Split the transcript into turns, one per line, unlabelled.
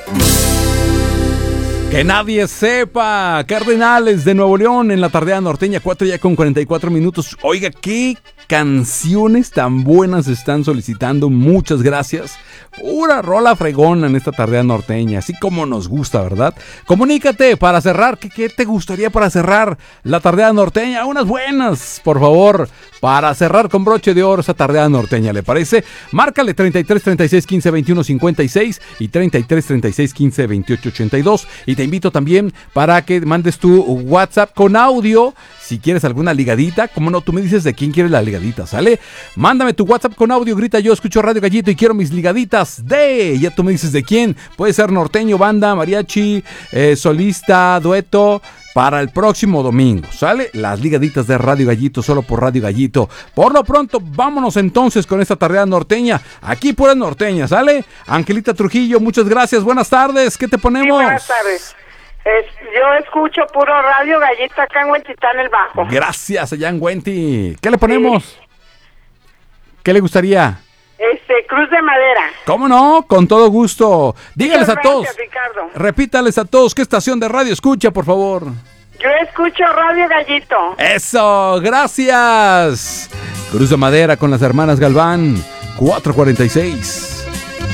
Que nadie sepa. Cardenales de Nuevo León en la tardeada norteña, 4 ya con 44 minutos. Oiga, qué canciones tan buenas están solicitando. Muchas gracias. Pura rola fregona en esta tardeada norteña, así como nos gusta, ¿verdad? Comunícate para cerrar. ¿Qué te gustaría para cerrar la tardeada norteña? Unas buenas, por favor, para cerrar con broche de oro esa tardeada norteña, ¿le parece? Márcale 33 36 15 21 56 y 33 36 15 28 82. Y te invito también para que mandes tu WhatsApp con audio. Si quieres alguna ligadita, como no, tú me dices de quién quieres la ligadita, ¿sale? Mándame tu WhatsApp con audio, grita yo escucho Radio Gallito y quiero mis ligaditas de... Ya tú me dices de quién. Puede ser norteño, banda, mariachi, solista, dueto... Para el próximo domingo, ¿sale? Las ligaditas de Radio Gallito, solo por Radio Gallito. Por lo pronto, vámonos entonces con esta tardeada norteña. Aquí pura norteña, ¿sale? Angelita Trujillo, muchas gracias. Buenas tardes. ¿Qué te ponemos?
Sí, buenas tardes. Yo escucho puro Radio Gallito acá en Huentitán, el Bajo.
Gracias, allá en Huenti. ¿Qué le ponemos? Sí. ¿Qué le gustaría?
Cruz de Madera.
¿Cómo no? Con todo gusto. Dígales
Muchas
a todos.
gracias, Ricardo.
Repítales a todos qué estación de radio escucha, por favor.
Yo escucho Radio Gallito.
Eso, gracias. Cruz de Madera con las hermanas Galván, 446.